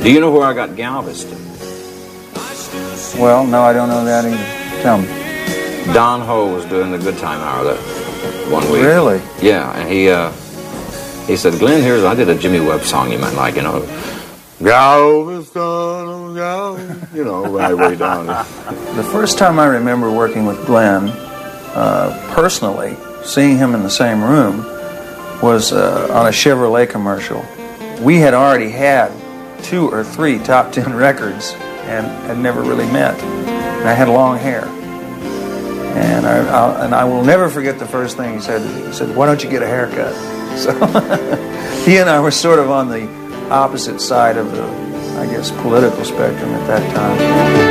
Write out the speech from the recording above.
Do you know where I got Galveston? Well, no, I don't know that either. Tell me. Don Ho was doing the Good Time Hour that one week. Really? Yeah, and he said, Glenn, I did a Jimmy Webb song you might like, you know. Galveston, Galveston, you know, right way down. The first time I remember working with Glenn, personally, seeing him in the same room, was on a Chevrolet commercial. We had already had 2 or 3 top 10 records and had never really met. And I had long hair. And I will never forget the first thing he said. He said, "Why don't you get a haircut?" So he and I were sort of on the opposite side of the, I guess, political spectrum at that time.